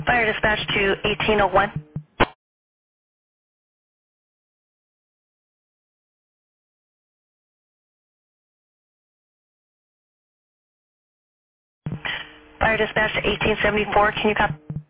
Fire dispatch to 1801. Fire dispatch to 1874. Can you copy?